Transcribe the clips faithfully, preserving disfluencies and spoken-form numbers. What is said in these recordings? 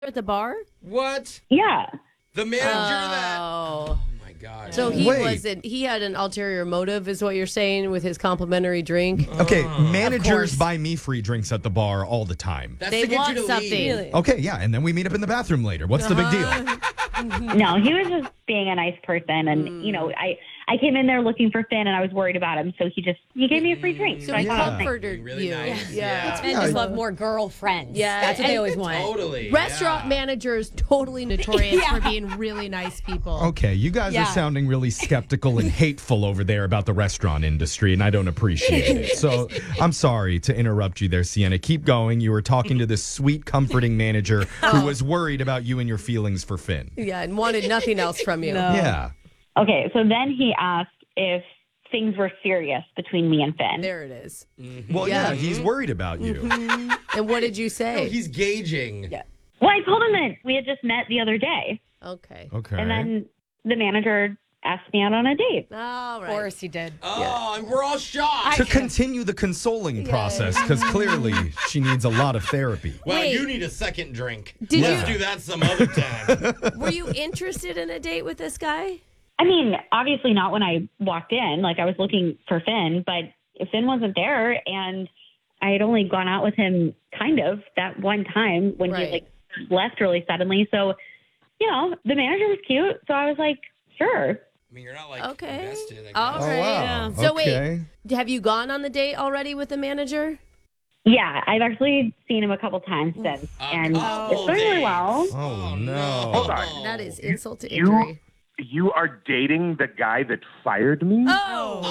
at the bar? What? Yeah. The manager that... Oh. Oh, my God. So he Wait. wasn't, he had an ulterior motive, is what you're saying, with his complimentary drink? Okay, course. managers buy me free drinks at the bar all the time. That's They to get want you to something. leave. Okay, yeah, and then we meet up in the bathroom later. What's the big deal? No, he was just being a nice person. And, Mm. you know, I, I came in there looking for Finn and I was worried about him. So he just, he gave me a free drink. So I he thought it was nice. comforted Really you. nice. Yeah. Yeah. Men just love more girlfriends. Yeah, That's what they and- always want. Totally. Restaurant yeah. managers totally notorious for being really nice people. Okay, you guys Yeah. are sounding really skeptical and hateful over there about the restaurant industry, and I don't appreciate it. So I'm sorry to interrupt you there, Sienna. Keep going. You were talking to this sweet, comforting manager who was worried about you and your feelings for Finn. Yeah, and wanted nothing else from you. No. Yeah. Okay, so then he asked if things were serious between me and Finn. There it is. Well, yeah, Yeah. he's worried about you. And what did you No, say? he's gauging. Yeah. Well, I told him that we had just met the other day. Okay. Okay. And then the manager asked me out on a date. All Of right. course he did. Oh, and we're all shocked. to continue the consoling process, because clearly she needs a lot of therapy. Well, Wait. you need a second drink. Did Let's you- do that some other time. Were you interested in a date with this guy? I mean, obviously not when I walked in. Like, I was looking for Finn, but Finn wasn't there, and I had only gone out with him kind of that one time when Right. he, like, left really suddenly. So, you know, the manager was cute, so I was like, sure. I mean, you're not like Okay. invested. I guess. All Oh, right. wow. So okay. wait, have you gone on the date already with the manager? Yeah, I've actually seen him a couple times since, A and couple it's going really days. well. Oh, no. Hold on. That is insult to You- injury. You are dating the guy that fired me? Oh.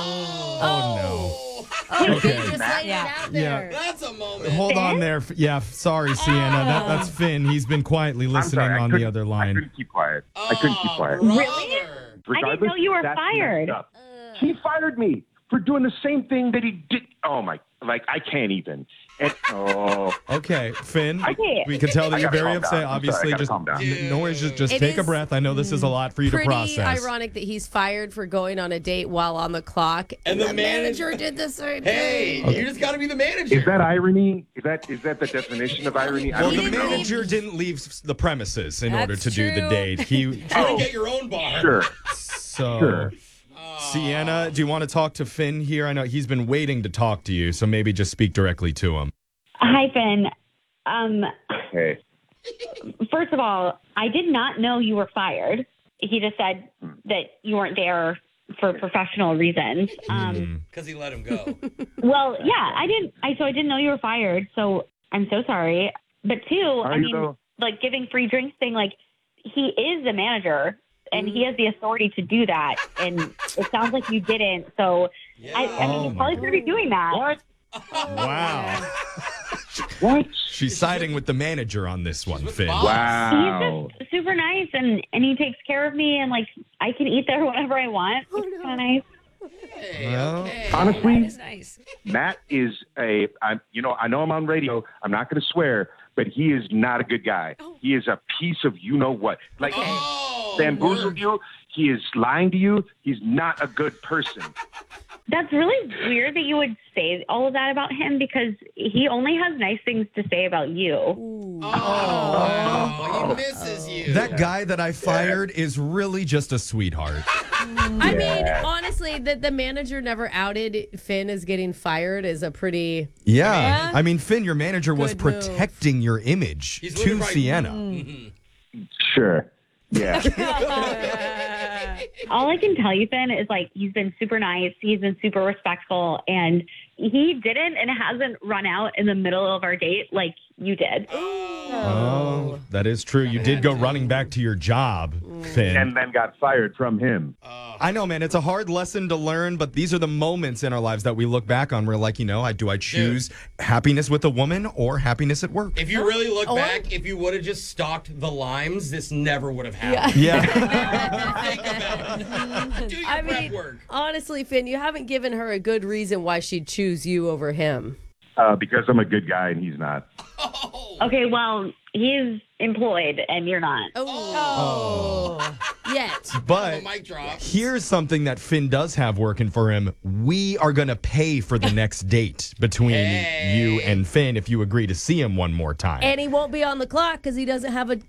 Oh, Oh, Okay. they just laid Yeah. it out Yeah. there. That's a moment. Hold on there. F- Yeah, f- sorry, Sienna. That, that's Finn. He's been quietly I'm listening sorry, I on the couldn't- other I line. couldn't keep quiet. I couldn't keep Oh, quiet. brother. Really? I didn't Regardless, know you were that's fired. messed up. He fired me for doing the same thing that he did. Oh my! Like I can't even. And, oh, Okay, Finn. Okay. We can tell that I you're gotta very calm upset. down. I'm sorry, Obviously, I gotta just calm down. n- no worries. Just just It take a is breath. I know this is a lot for you to Pretty process. ironic that he's fired for going on a date while on the clock. And the manager did the same Hey, thing. you just got to be the manager. is that irony? Is that is that the definition of irony? I Well, don't the didn't know. manager didn't leave s- the premises in order That's to do the true. date. He Try to Oh. get your own bar. Sure. so. Sure. Sienna, do you want to talk to Finn here? I know he's been waiting to talk to you, so maybe just speak directly to him. Hi, Finn. Um, Hey. first of all, I did not know you were fired. He just said that you weren't there for professional reasons. Um, Because he let him go. well, yeah, I didn't. I so I didn't know you were fired. So I'm so sorry. But two, I you mean, though? like giving free drinks thing. Like he is the manager, and he has the authority to do that. And it sounds like you didn't. So Yeah. I, I mean, Oh you my probably shouldn't be doing that. What? Wow. What? She's siding with the manager on this one, with Finn. Bob. Wow. He's just super nice, and and he takes care of me, and like I can eat there whenever I want. Oh, It's no. kind of nice. Hey, Well, okay. Honestly, That is nice. Matt is a, I, you know, I know I'm on radio. I'm not going to swear, but he is not a good guy. He is a piece of you know what. Like he Oh, bamboozled word. you. He is lying to you. He's not a good person. That's really weird that you would say all of that about him because he only has nice things to say about you. Oh, wow. He misses you. that guy that I fired is really just a sweetheart. I mean, honestly, that the manager never outed Finn as getting fired is a pretty. Yeah. Yeah. I mean, Finn, your manager was Good move. protecting your image He's to literally right- Sienna. Sure. Yeah. All I can tell you, Finn, is like he's been super nice. He's been super respectful, and he didn't and hasn't run out in the middle of our date like you did. Oh, that is true. You did go running back to your job, Finn. And then got fired from him. I know, man. It's a hard lesson to learn, but these are the moments in our lives that we look back on. We're like, you know, I do I choose happiness with a woman or happiness at work? If you really look Or- back, if you would have just stalked the limes, this never would have happened. Yeah. Think about it. Do your I prep mean, work. honestly, Finn, you haven't given her a good reason why she'd choose you over him. uh, because I'm a good guy and he's not. Okay, well, he's employed and you're not. Oh. Yet. But mic drop. here's something that Finn does have working for him. We are going to pay for the next date between Hey. you and Finn if you agree to see him one more time. And he won't be on the clock because he doesn't have a